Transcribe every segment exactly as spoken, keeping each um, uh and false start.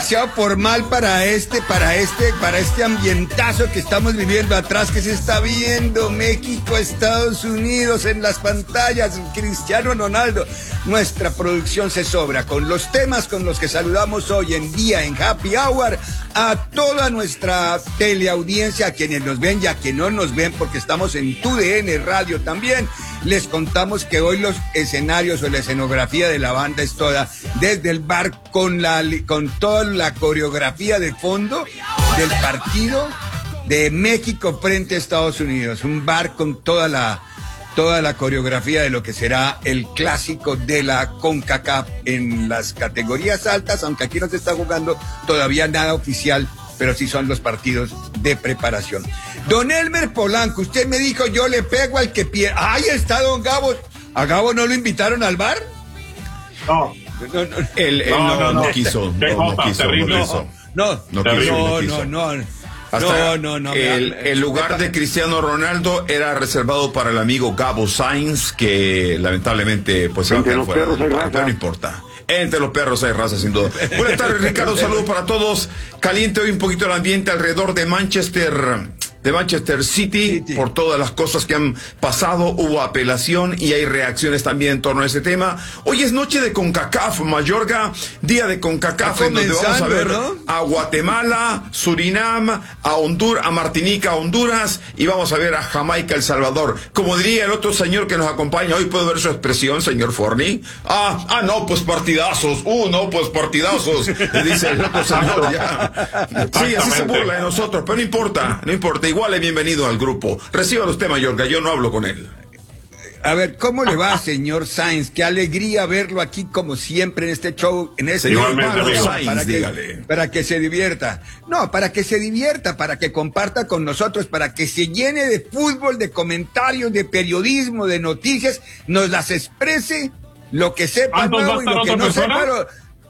demasiado formal para este, para este, para este ambientazo que estamos viviendo atrás, que se está viendo México, Estados Unidos en las pantallas, Cristiano Ronaldo. Nuestra producción se sobra con los temas con los que saludamos hoy en día en Happy Hour a toda nuestra teleaudiencia, a quienes nos ven y a quienes no nos ven, porque estamos en Tu D N Radio también. Les contamos que hoy los escenarios o la escenografía de la banda es toda desde el bar con la con toda la coreografía de fondo del partido de México frente a Estados Unidos, un bar con toda la toda la coreografía de lo que será el clásico de la CONCACAF en las categorías altas, aunque aquí no se está jugando todavía nada oficial, pero sí son los partidos de preparación. Don Elmer Polanco, usted me dijo, yo le pego al que pierda. Ahí está don Gabo. ¿A Gabo no lo invitaron al bar? No. No, no, él, él no, no, no, no, no quiso. Qué No, no cosa quiso. terrible. No quiso. No, No no, quiso, no no, quiso. no, no. Hasta No, no, no. El, me, el lugar de Cristiano Ronaldo era reservado para el amigo Gabo Sainz, que lamentablemente pues se va a quedar fuera. Pero no importa. Entre los perros hay raza, sin duda. Buenas tardes, Ricardo. Saludos para todos. Caliente hoy un poquito el ambiente alrededor de Manchester, de Manchester City, City, por todas las cosas que han pasado. Hubo apelación y hay reacciones también en torno a ese tema. Hoy es noche de CONCACAF, Mayorga, día de CONCACAF, en donde vamos a ver, ¿no?, a Guatemala, Surinam, a Honduras, a Martinica, a Honduras, y vamos a ver a Jamaica, El Salvador. Como diría el otro señor que nos acompaña hoy, ¿puedo ver su expresión, señor Forni? Ah, ah, no, pues partidazos. Uh, no, pues partidazos. Le dice el otro señor, ya. Sí, así se burla de nosotros, pero no importa, no importa. Igual es bienvenido al grupo. Recíbalo usted, Mayorga, yo no hablo con él. A ver, ¿cómo le va, señor Sainz? Qué alegría verlo aquí como siempre en este show, en este señor show, Sainz, para que, dígale. para que se divierta. No, para que se divierta, para que comparta con nosotros, para que se llene de fútbol, de comentarios, de periodismo, de noticias, nos las exprese, lo que sepa nuevo y lo que no sepa lo,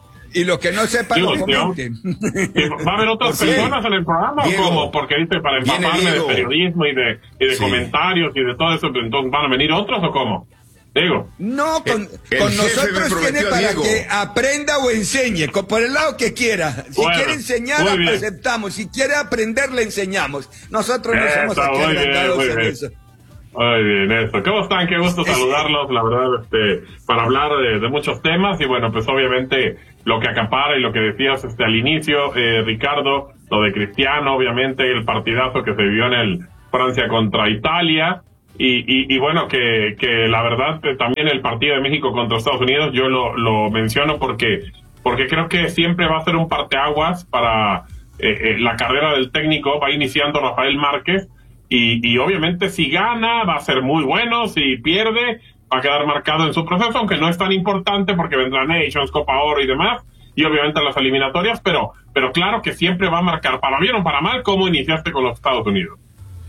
y lo que no sepa Digo, lo comente. ¿Va a haber otras sí. personas en el programa Diego, o cómo? Porque dice para empaparme de periodismo y de, y de sí. comentarios y de todo eso, entonces ¿van a venir otros o cómo? Digo. No, con, el, con el nosotros tiene para Diego. que aprenda o enseñe, con, por el lado que quiera. Si bueno, quiere enseñar, lo aceptamos. Si quiere aprender, le enseñamos. Nosotros no somos aquí agrandados en eso. Muy bien, eso. ¿Cómo están? Qué gusto saludarlos, la verdad, este, para hablar de, de muchos temas y bueno, pues obviamente lo que acapara y lo que decías este al inicio, eh, Ricardo, lo de Cristiano, obviamente el partidazo que se vivió en el Francia contra Italia y, y, y bueno, que, que la verdad eh, también el partido de México contra Estados Unidos, yo lo, lo menciono porque, porque creo que siempre va a ser un parteaguas para eh, eh, la carrera del técnico, va iniciando Rafael Márquez. Y, y obviamente si gana va a ser muy bueno, si pierde va a quedar marcado en su proceso, aunque no es tan importante porque vendrá Nations, Copa Oro y demás, y obviamente las eliminatorias, pero, pero claro que siempre va a marcar, para bien o para mal, cómo iniciaste con los Estados Unidos.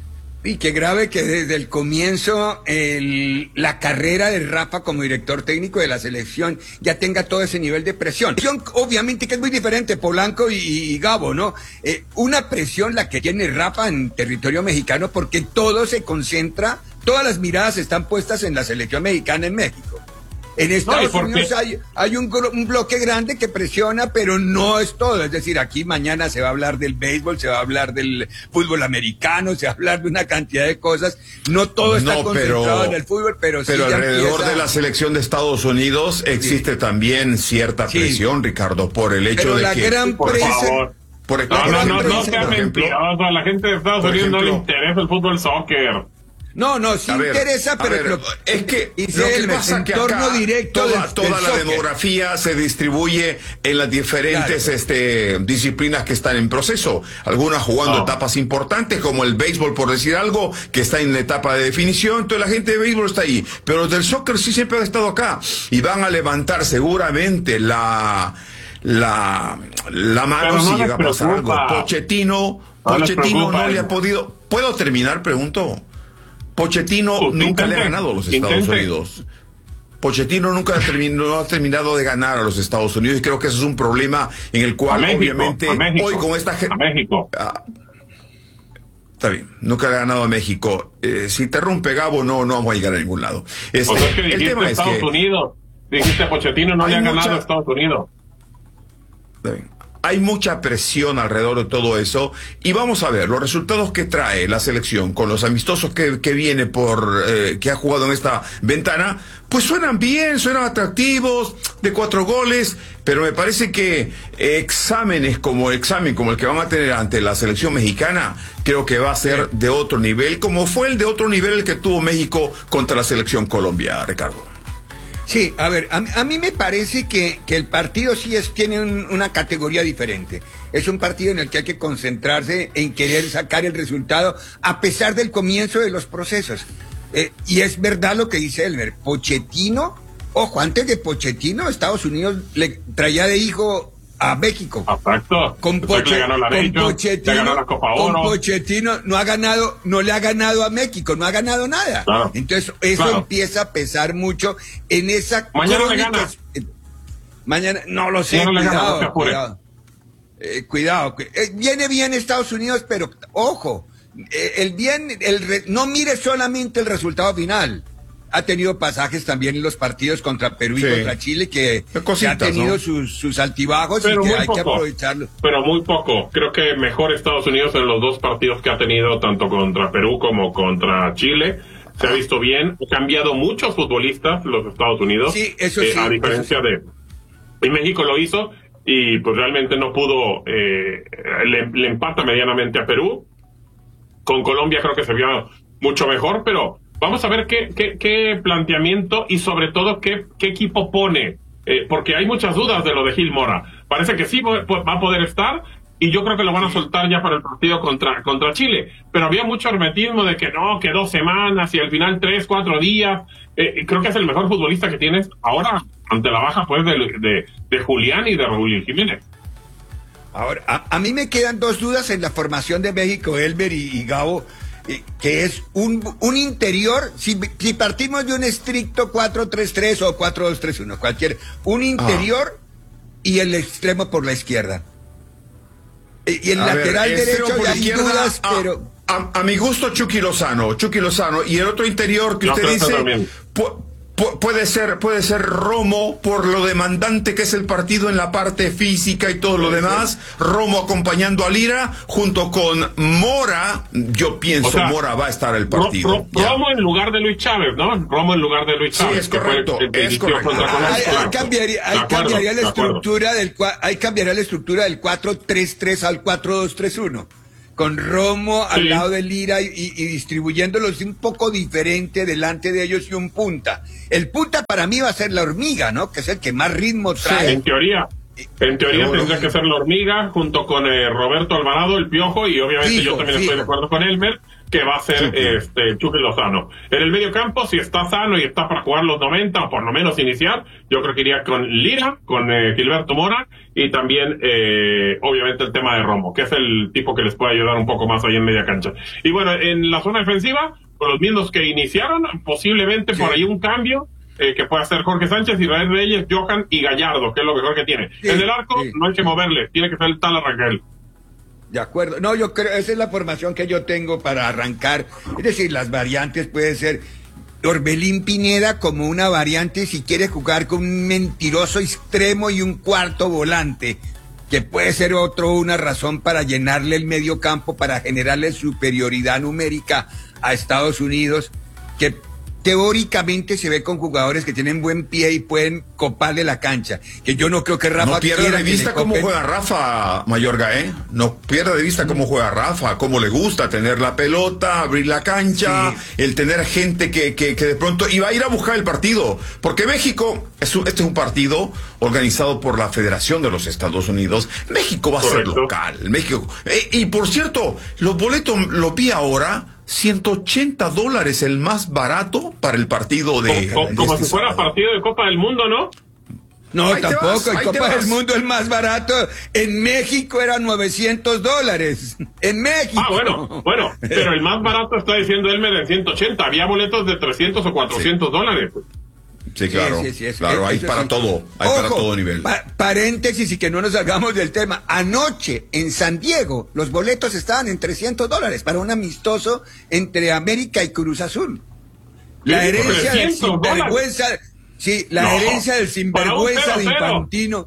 Y qué grave que desde el comienzo el, la carrera de Rafa como director técnico de la selección ya tenga todo ese nivel de presión. Obviamente que es muy diferente, Polanco y, y Gabo, ¿no? Eh, una presión la que tiene Rafa en territorio mexicano porque todo se concentra, todas las miradas están puestas en la selección mexicana en México. En Estados no, Unidos hay, hay un, un bloque grande que presiona, pero no es todo. Es decir, aquí mañana se va a hablar del béisbol, se va a hablar del fútbol americano, se va a hablar de una cantidad de cosas. No todo está no, concentrado en el fútbol, pero, pero sí alrededor empieza... de la selección de Estados Unidos existe sí. también cierta presión, sí. Ricardo, por el hecho pero de la que... gran por presa... favor. Por no, no, no, no sea mentiroso. A la gente de Estados Unidos ejemplo, no le interesa el fútbol soccer. No, no, sí a interesa, ver, pero ver, lo, es que y lo que pasa el que entorno acá directo toda, del, toda del la soccer. demografía se distribuye en las diferentes claro. este, disciplinas que están en proceso, algunas jugando oh. etapas importantes como el béisbol, por decir algo, que está en la etapa de definición. Toda la gente de béisbol está ahí, pero los del soccer sí siempre han estado acá y van a levantar seguramente la la la mano no si llega a pasar algo. Pochettino Pochettino no, no le ha podido. ¿Puedo terminar? Pregunto. Pochettino pues, nunca intenten, le ha ganado a los Estados intenten. Unidos. Pochettino nunca ha terminado, no ha terminado de ganar a los Estados Unidos y creo que eso es un problema en el cual México, obviamente hoy con esta gente... A México. Ah, está bien, nunca le ha ganado a México. Eh, si te rompe Gabo, no, no vamos a llegar a ningún lado. Este, o sea, es que dijiste el tema Estados es que, Unidos. Dijiste Pochettino no le ha ganado mucha... a Estados Unidos. Está bien. hay mucha presión alrededor de todo eso, y vamos a ver los resultados que trae la selección con los amistosos que, que viene por, eh, que ha jugado en esta ventana, pues suenan bien, suenan atractivos, de cuatro goles, pero me parece que exámenes como el examen como el que van a tener ante la selección mexicana, creo que va a ser de otro nivel, como fue el de otro nivel el que tuvo México contra la selección Colombia, Ricardo. Sí, a ver, a, a mí me parece que, que el partido sí es, tiene un, una categoría diferente. Es un partido en el que hay que concentrarse en querer sacar el resultado a pesar del comienzo de los procesos. Eh, y es verdad lo que dice Elmer. Pochettino, ojo, antes de Pochettino, Estados Unidos le traía de hijo a México. Exacto. Con, Poche, le ganó la con Nations, Pochettino, le ganó la Copa Oro. con Pochettino no ha ganado, no le ha ganado a México, no ha ganado nada. Claro. Entonces eso claro. empieza a pesar mucho en esa mañana le gana. Eh, mañana no lo sé, mañana cuidado, le gana, cuidado. Eh, cuidado, eh, viene bien Estados Unidos, pero ojo, eh, el bien, el re, no mire solamente el resultado final. Ha tenido pasajes también en los partidos contra Perú y sí. contra Chile que, Cositas, que ha tenido ¿no? sus, sus altibajos pero y que hay poco, que aprovecharlo. Pero muy poco. Creo que mejor Estados Unidos en los dos partidos que ha tenido, tanto contra Perú como contra Chile. Se ah. ha visto bien. Ha cambiado muchos futbolistas los Estados Unidos. Sí, eso eh, sí. A diferencia eso sí. de... Y México lo hizo y pues realmente no pudo... Eh, le, le empata medianamente a Perú. Con Colombia creo que se vio mucho mejor, pero... Vamos a ver qué, qué, qué planteamiento y sobre todo qué, qué equipo pone, eh, porque hay muchas dudas de lo de Gil Mora. Parece que sí va a poder estar y yo creo que lo van a soltar ya para el partido contra, contra Chile. Pero había mucho hermetismo de que no, que dos semanas y al final tres, cuatro días. Eh, creo que es el mejor futbolista que tienes ahora ante la baja pues de, de, de Julián y de Raúl Jiménez. Ahora, a, a mí me quedan dos dudas en la formación de México, Elber y, y Gabo. Que es un, un interior, si, si partimos de un estricto cuatro tres tres o cuatro dos tres uno, cualquier, un interior ah. y el extremo por la izquierda. Y el a lateral ver, derecho ya hay izquierda, dudas, a, pero... A, a mi gusto, Chucky Lozano, Chucky Lozano, y el otro interior que no, usted dice... Puede ser, puede ser Romo por lo demandante que es el partido en la parte física y todo lo demás. Romo acompañando a Lira junto con Mora. Yo pienso o sea, Mora va a estar el partido. Ro, Ro, Romo en lugar de Luis Chávez, ¿no? Romo en lugar de Luis Chávez. Sí, es correcto. Que fue el, el es correcto. Ahí, ahí cambiaría, ahí acuerdo, cambiaría la estructura del ahí cambiaría la estructura del cuatro tres tres al cuatro dos tres uno. Con Romo sí. al lado de Lira y, y, y distribuyéndolos un poco diferente delante de ellos y un punta. El punta para mí va a ser la hormiga, ¿no? Que es el que más ritmo trae. Sí, en teoría. En teoría Pero, tendría que ser la hormiga junto con eh, Roberto Alvarado, el Piojo, y obviamente fijo, yo también fijo. estoy de acuerdo con Elmer, que va a ser sí, este Chucky Lozano. En el medio campo, si está sano y está para jugar los noventa o por lo menos iniciar, yo creo que iría con Lira, con eh, Gilberto Mora y también eh, obviamente el tema de Romo, que es el tipo que les puede ayudar un poco más ahí en media cancha. Y bueno, en la zona defensiva, con los mismos que iniciaron, posiblemente sí. por ahí un cambio eh, que pueda hacer Jorge Sánchez, Israel Reyes, Johan y Gallardo, que es lo mejor que tiene. Sí, en el arco sí. no hay que moverle, tiene que ser el tal Arrangel. De acuerdo. No, yo creo, esa es la formación que yo tengo para arrancar. Es decir, las variantes puede ser Orbelín Pineda como una variante si quiere jugar con un mentiroso extremo y un cuarto volante, que puede ser otro una razón para llenarle el medio campo, para generarle superioridad numérica a Estados Unidos, que teóricamente se ve con jugadores que tienen buen pie y pueden coparle la cancha, que yo no creo que Rafa no pierda de vista cómo juega Rafa, Mayorga, ¿eh? No pierda de vista cómo juega Rafa, cómo le gusta tener la pelota, abrir la cancha, sí. el tener gente que, que, que de pronto iba a ir a buscar el partido, porque México, es un, este es un partido organizado por la Federación de los Estados Unidos. México va a Correcto. ser local, México, eh, y por cierto, los boletos los vi ahora, ciento ochenta dólares el más barato para el partido de... Como, como, como si fuera partido de Copa del Mundo, ¿no? No, ahí tampoco, el Copa del Mundo el más barato. En México era novecientos dólares. En México. Ah, bueno, bueno, pero el más barato está diciendo Elmer en ciento ochenta. Había boletos de trescientos o cuatrocientos sí. dólares. Sí, claro, sí, sí, sí, es, claro, hay para sí. todo, hay Ojo, para todo nivel. Pa paréntesis y que no nos salgamos del tema. Anoche en San Diego los boletos estaban en trescientos dólares para un amistoso entre América y Cruz Azul. La herencia del sinvergüenza, sí, la no, herencia del sinvergüenza de Infantino.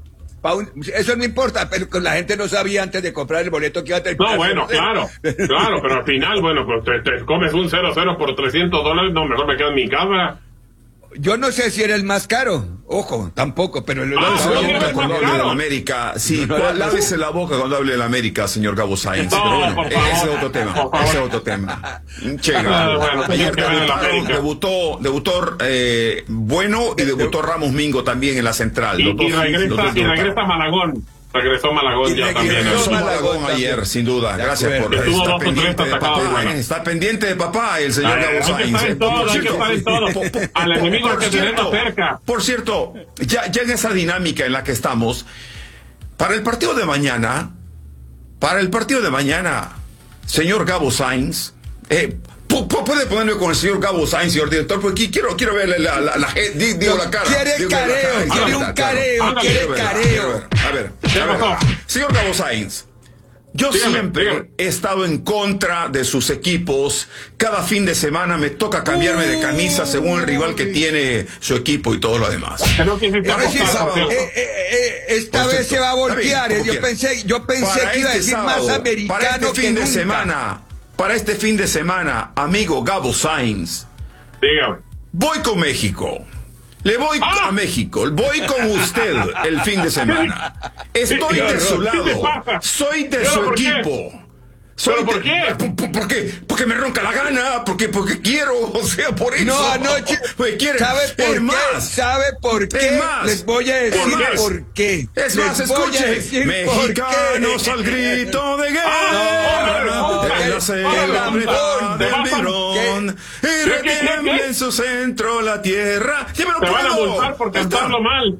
Pa un, eso no importa, pero la gente no sabía antes de comprar el boleto que iba a terminar. No, bueno, claro, claro, pero al final, bueno, pues te, te comes un cero cero por trescientos dólares, no, mejor me quedo en mi casa. Yo no sé si era el más caro, ojo, tampoco, pero el Ah, no, no, no, cuando claro. hable de la América, sí, No, no, no, lávese la boca cuando hable de la América, señor Gabo Sainz. No, Pero bueno, por favor, ese es otro tema, por favor. ese es otro tema. Che, Ah, Gabo. bueno, Ayer que vaya a la debutaron, América. debutó, debutó eh, Bueno y debutó Ramos Mingo también en la central. Y, Los dos- y los regresa, dos y debutaron. regresa Malagón. Regresó Malagón Y ya regresó también. Regresó Malagón Malagón también. ayer, sin duda. De Gracias por acuerdo. Tuvo estar dos o tres pendiente de atajadas papá. buenas. eh, Está pendiente de papá, el señor Ay, Gabo hay que Sainz. estar en eh. todo, Por hay que cierto, estar en todo. por- por- Al enemigo hay por que tenerlo cierto, cerca. Por cierto, ya, ya en esa dinámica en la que estamos, para el partido de mañana, para el partido de mañana, señor Gabo Sainz, eh, pu- pu- puede ponerme con el señor Gabo Sainz, señor director, porque quiero, quiero verle la, la, la, la- di- digo la cara. Quiere digo la careo, cara, quiere ahí un está, claro. careo, Ándale, quiere Quiero ver, careo. quiero ver. A ver, ¿Qué a ver. pasó? Señor Gabo Sainz, yo Dígame, siempre dígame. he estado en contra de sus equipos. Cada fin de semana me toca cambiarme de camisa según el rival que tiene su equipo y todo lo demás. Pero que se está Para este apostando, sábado, ¿cierto? Eh, eh, eh, esta Por vez cierto, se va a está bien, voltear. como yo quiera. pensé, yo pensé Para que iba a este decir más sábado, americano para este que fin de nunca. semana, para este fin de semana, amigo Gabo Sainz, Dígame. voy con México. Le voy ¡Ah! a México, voy con usted el fin de semana. Estoy ¿Qué de su horror? ¿Qué te lado, pasa? soy de ¿Pero su por qué? equipo. Soy ¿Pero por de- qué? ¿Por, por- por qué? Porque me ronca la gana, porque, porque quiero, o sea, por eso. No, anoche. Pues quiere- ¿Sabe por es qué? más, ¿Sabe por qué? es más, Les voy a decir es más. por qué. Es Les más, voy a escuche, decir por mexicanos qué. al grito de Ah, guerra, no, en la no, celebridad no, del no, Virón, y ¿Qué, qué, qué, retiembla qué? en su centro la tierra. ¡Sí, me lo Te van a puedo! multar por Ahí está. cantarlo mal.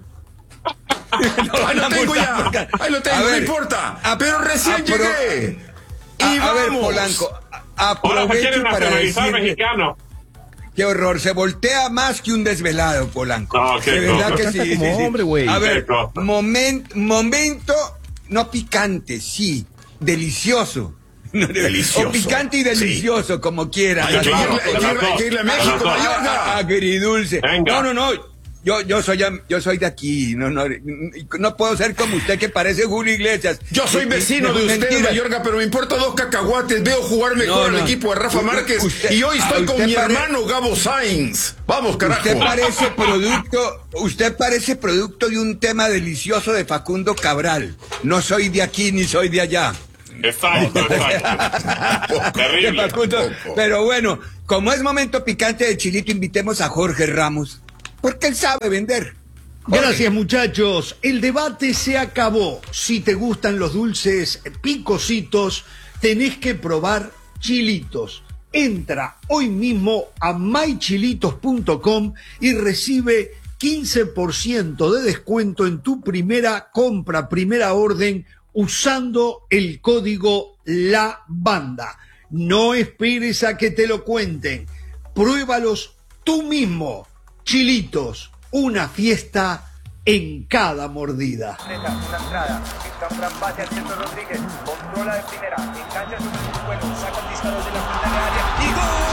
Ahí lo tengo ya, ahí lo tengo, A no ver, importa. a- Pero recién a- pero- llegué. Y A, a ver, vamos. Polanco, a- Ahora se aprovecho quieren para nacionalizar decir mexicano. qué horror, se voltea más que un desvelado, Polanco. No, qué de verdad cosa. que sí. Canta como sí, sí. hombre, güey. A ver, Qué cosa. momen- momento, no picante, sí, delicioso. Delicioso. O picante y delicioso, como quieran. Hay que Claro, irle, hay que las irle- hay dos. que irle a Las México, dos. Mayorga. Agridulce. Venga. No, no, no. Yo, yo soy, am- yo soy de aquí. No, no, no puedo ser como usted que parece Julio Iglesias. Yo soy Y- y- vecino de usted, mentira. Mayorga, pero me importa dos cacahuates. Veo jugar mejor No, al no. equipo de Rafa Usted- Márquez usted- y hoy estoy ah, con usted mi pare- hermano Gabo Sainz. Vamos, carajo. Usted parece producto, usted parece producto de un tema delicioso de Facundo Cabral. No soy de aquí ni soy de allá. Exacto, exacto. De Terrible. Facundo. poco. Pero bueno, como es momento picante de Chilito, invitemos a Jorge Ramos, porque él sabe vender. Jorge. Gracias, muchachos. El debate se acabó. Si te gustan los dulces picositos, tenés que probar chilitos. Entra hoy mismo a my chilitos punto com y recibe quince por ciento de descuento en tu primera compra, primera orden, usando el código La Banda. No esperes a que te lo cuenten. Pruébalos tú mismo. Chilitos, una fiesta en cada mordida. Una entrada, busca un gran pase al centro Rodríguez, controla de primera, engancha su segundo vuelo, saca el disparo de la punta de área y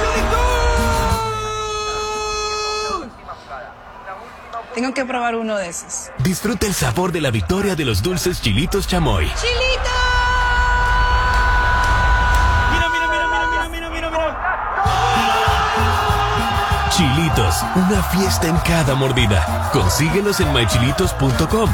gol. Última jugada, una última Tengo que probar uno de esos. Disfruta el sabor de la victoria de los dulces Chilitos Chamoy. ¡Chilito! Mira, mira, mira, mira, mira, mira, mira, mira. Chilitos, una fiesta en cada mordida. Consíguelos en my chilitos punto com.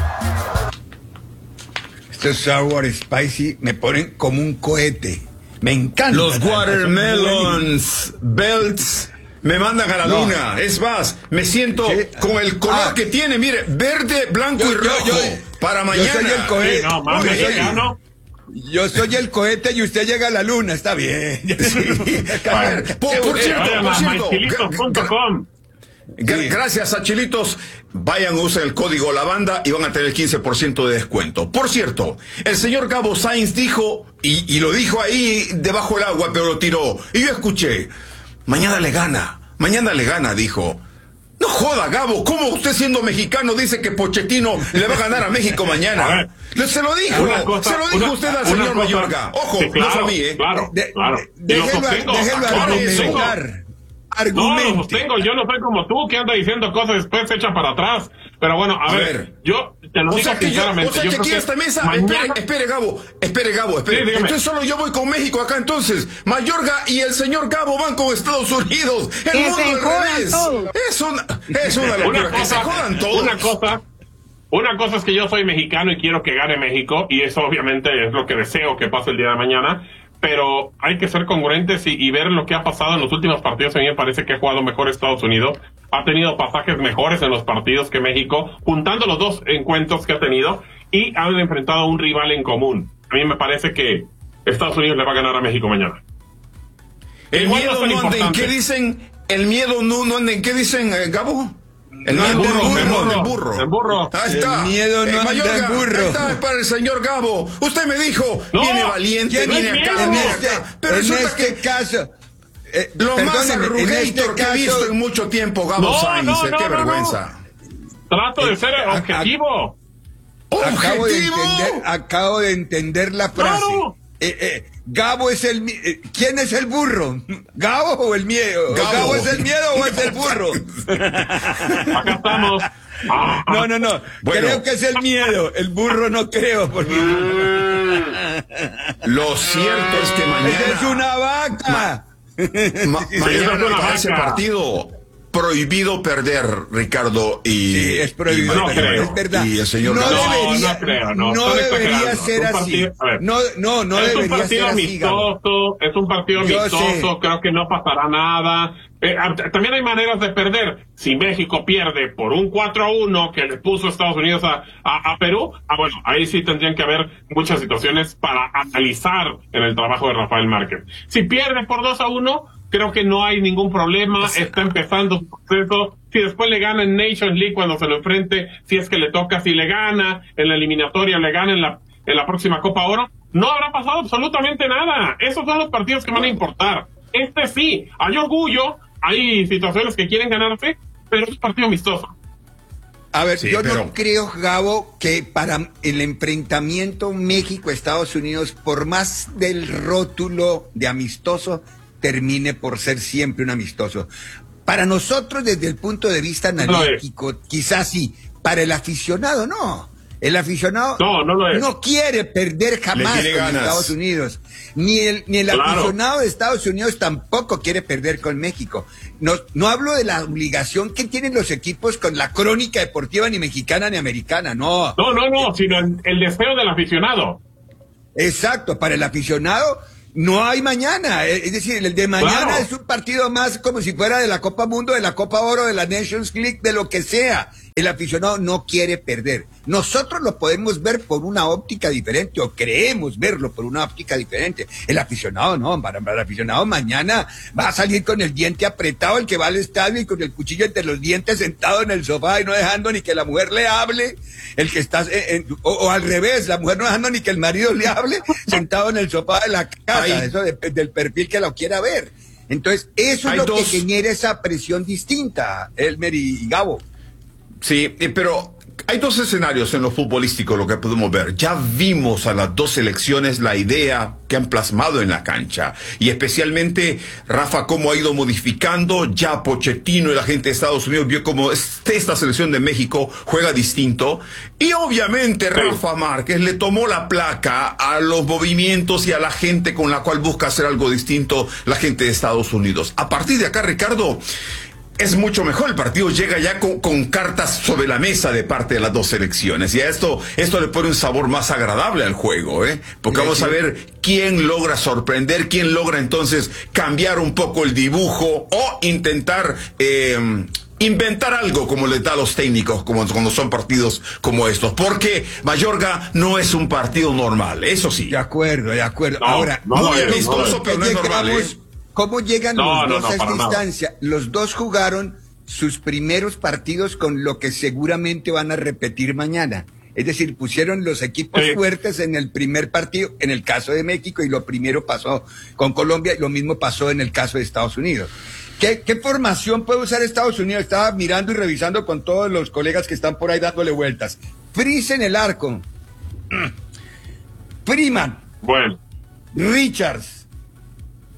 Estos sour spicy me ponen como un cohete. Me encanta. Los watermelons, belts, me mandan a la No. luna. Es más, me siento ¿Qué? con el color Ah. que tiene, mire, verde, blanco Yo- y yo- rojo. yo- para yo mañana. soy el cohete. Sí, no, más Yo soy- mexicano. Yo soy el cohete y usted llega a la luna, está bien. A ver, por, por Que cierto, vayan por a cierto, my chilitos punto com. gra- Sí. gracias a Chilitos, vayan, usen el código La Banda y van a tener el quince por ciento de descuento. Por cierto, el señor Gabo Sainz dijo, y, y lo dijo ahí debajo del agua, pero lo tiró. Y yo escuché, mañana le gana, mañana le gana, dijo. No joda, Gabo, ¿cómo usted siendo mexicano dice que Pochettino le va a ganar a México A mañana? ver. Le- Se lo dijo, Una cosa- se lo dijo una- usted al una señor cosa- Mayorga. Ojo, Sí, no claro, fue a mí, ¿eh? Claro, De- claro. de- Y lo déjelo, sostengo. déjelo Claro, eso. argumentar. Argumente. No, lo sostengo, yo no soy como tú, que anda diciendo cosas y después se echa para atrás. Pero bueno, a, a ver, ver, yo te lo o digo sea que sinceramente. Yo, o sea yo que aquí que esta mesa, mañana... espere, espere, Gabo, espere, Gabo, espere. Sí, entonces solo yo voy con México acá, entonces. Mayorga y el señor Gabo van con Estados Unidos. El que mundo se al jodan revés. todos. Es una, es una locura, una cosa, que se jodan todos. Una cosa, una cosa es que yo soy mexicano y quiero que gane México, y eso obviamente es lo que deseo que pase el día de mañana. Pero hay que ser congruentes y, y ver lo que ha pasado en los últimos partidos. A mí me parece que ha jugado mejor Estados Unidos, ha tenido pasajes mejores en los partidos que México, juntando los dos encuentros que ha tenido, y han enfrentado a un rival en común. A mí me parece que Estados Unidos le va a ganar a México mañana. El Igual miedo no, no anda en qué dicen, el miedo no, no anda en qué dicen, eh, Gabo. El no, miedo el burro, no, el burro, el burro. el burro. Ahí está. El miedo no eh, anda Mayorga, en burro. ahí está, es para el señor Gabo. Usted me dijo, No, viene valiente, ¿quién viene es acá, miedo? viene En este, acá. Pero en resulta este que caso, eh, lo más perdóneme, en arrugator este que he visto caso, en mucho tiempo, Gabo No, Sainz, no, eh, no, qué no, vergüenza. Trato de Eh, ser a- a- objetivo. acabo de ¡Objetivo! entender, acabo de entender la frase. Claro. Eh, eh, Gabo es el mi- eh, ¿quién es el burro? ¿Gabo o el miedo? Gabo. ¿Gabo es el miedo o es el burro? Acá estamos. Ah, No, no, no. Bueno. Creo que es el miedo. El burro no creo. Porque... Lo cierto es que mañana, ¡Esa es una vaca! ma- es mañana una para ese vaca. partido prohibido perder, Ricardo y Sí, es prohibido. y- No creo. Es verdad. y el señor no Gabo. debería, No, no creo, no, no están debería exagerando. ser Es un así. partido- a ver. No, no, no es un debería ser partido así, Gabo. amistoso, es un partido Yo amistoso, sé. creo que no pasará nada. Eh, a- también hay maneras de perder. Si México pierde por un cuatro a uno que le puso Estados Unidos a, a, a Perú, ah, bueno, ahí sí tendrían que haber muchas situaciones para analizar en el trabajo de Rafael Márquez. Si pierde por dos a uno, creo que no hay ningún problema, está empezando su proceso. Si después le gana en Nations League cuando se lo enfrente, si es que le toca, si le gana en la eliminatoria, le gana en la, en la próxima Copa Oro, no habrá pasado absolutamente nada. Esos son los partidos que van a importar. Este sí, hay orgullo, hay situaciones que quieren ganarse, pero es un partido amistoso. A ver, Sí, yo pero- no creo, Gabo, que para el enfrentamiento México-Estados Unidos, por más del rótulo de amistoso, termine por ser siempre un amistoso. Para nosotros, desde el punto de vista analítico, quizás sí. Para el aficionado, no. El aficionado No, no lo es. no quiere perder jamás Le tiene con ganas. Estados Unidos. Ni el, ni el Claro. aficionado de Estados Unidos tampoco quiere perder con México. No, no hablo de la obligación que tienen los equipos con la crónica deportiva ni mexicana ni americana, no. No, no, no, sino el, el deseo del aficionado. Exacto, para el aficionado no hay mañana. Es decir, el de mañana Claro. es un partido más como si fuera de la Copa Mundo, de la Copa Oro, de la Nations League, de lo que sea. El aficionado no quiere perder. Nosotros lo podemos ver por una óptica diferente, o creemos verlo por una óptica diferente. El aficionado no, para, para el aficionado mañana va a salir con el diente apretado, el que va al estadio y con el cuchillo entre los dientes sentado en el sofá y no dejando ni que la mujer le hable, el que está, en- en- o, o al revés, la mujer no dejando ni que el marido le hable, sentado en el sofá de la casa, Hay- eso depende del perfil que lo quiera ver. Entonces, eso es Hay lo dos- que genera esa presión distinta, Elmer y Gabo. Sí, eh, pero hay dos escenarios en lo futbolístico, lo que podemos ver. Ya vimos a las dos selecciones la idea que han plasmado en la cancha. Y especialmente, Rafa, cómo ha ido modificando. Ya Pochettino y la gente de Estados Unidos vio cómo este- esta selección de México juega distinto. Y obviamente Rafa Márquez le tomó la placa a los movimientos y a la gente con la cual busca hacer algo distinto la gente de Estados Unidos. A partir de acá, Ricardo, es mucho mejor, el partido llega ya con, con cartas sobre la mesa de parte de las dos selecciones, y a esto, esto le pone un sabor más agradable al juego, ¿eh? Porque Sí, vamos sí. a ver quién logra sorprender, quién logra entonces cambiar un poco el dibujo o intentar eh, inventar algo como les da a los técnicos como cuando son partidos como estos, porque Mayorga no es un partido normal, eso sí. De acuerdo, de acuerdo. No, Ahora, no, Muy no, no, amistoso, no, pero no es normal, ¿eh? llegamos- ¿Cómo llegan No, los no, dos no, a esta para nada. instancia? Los dos jugaron sus primeros partidos con lo que seguramente van a repetir mañana. Es decir, pusieron los equipos Sí. fuertes en el primer partido, en el caso de México, y lo primero pasó con Colombia, y lo mismo pasó en el caso de Estados Unidos. ¿Qué, qué formación puede usar Estados Unidos? Estaba mirando y revisando con todos los colegas que están por ahí dándole vueltas. Freeze en el arco. Freeman, Bueno, Richards,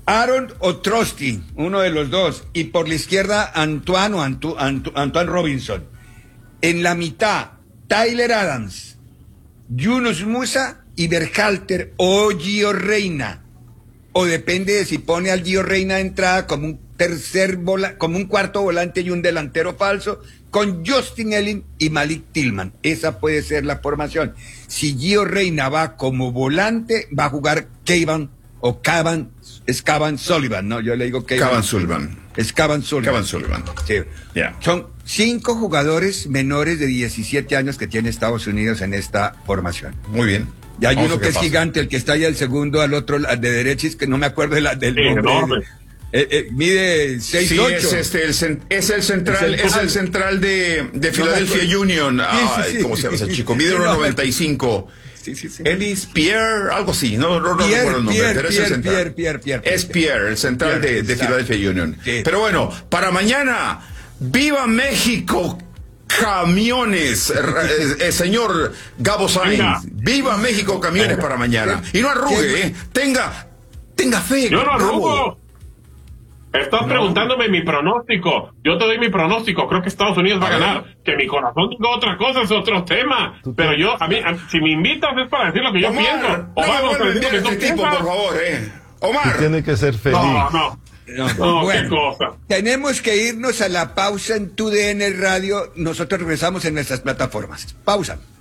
Aaron o Trusty, uno de los dos. Y por la izquierda, Antoine o Antu, Antu, Antoine Robinson. En la mitad, Tyler Adams, Yunus Musa y Berhalter o Gio Reyna. O depende de si pone al Gio Reyna de entrada como un tercer vola, como un cuarto volante y un delantero falso, con Justin Elling y Malik Tillman. Esa puede ser la formación. Si Gio Reyna va como volante, va a jugar Cavan o Cavan, es Cavan Sullivan, ¿no? Yo le digo Cavan, Cavan Sullivan. Es Cavan Sullivan. Cavan Sullivan. Sí. Yeah. Son cinco jugadores menores de diecisiete años que tiene Estados Unidos en esta formación. Muy bien. Y hay Vamos uno que es pasa. gigante, el que está ahí al segundo, al otro, de derecha, es que no me acuerdo de la, del Sí, nombre. enorme. Eh, eh, mide seis Sí, ocho. es, este, el, cen- es el central, Es el- es el central de, de Philadelphia acuerdo. Union. Sí, sí, Ay, sí. ¿cómo se llama ese chico? Mide Sí, uno no, noventa y cinco. Sí, sí, sí. Ellis Pierre, algo así, no, no, no Pierre, recuerdo el nombre, Pierre, pero es el Pierre, central. Pierre, Pierre, Pierre, Es Pierre. Pierre, el central Pierre, de, de exacto. Philadelphia Union. Sí. Pero bueno, para mañana, ¡viva México! Camiones, eh, eh, señor Gabo Sainz. Venga. ¡Viva México! Camiones Venga. para mañana. Y no arrugue, ¿Qué? ¿eh? Tenga, tenga fe. Yo no Gabo. arrugo. Estás preguntándome mi pronóstico. Yo te doy mi pronóstico. Creo que Estados Unidos va a A ver. ganar. Que mi corazón diga otra cosa es otro tema. Pero yo, a mí, a- si me invitas es para decir lo que yo Omar, pienso. no O me vamos a vuelva a decir lo enviar que tú este tipo, piensas. por favor, ¿eh? Omar. Tiene que ser feliz. No, no. No, No, bueno, qué cosa. tenemos que irnos a la pausa en Tu D N Radio. Nosotros regresamos en nuestras plataformas. Pausa.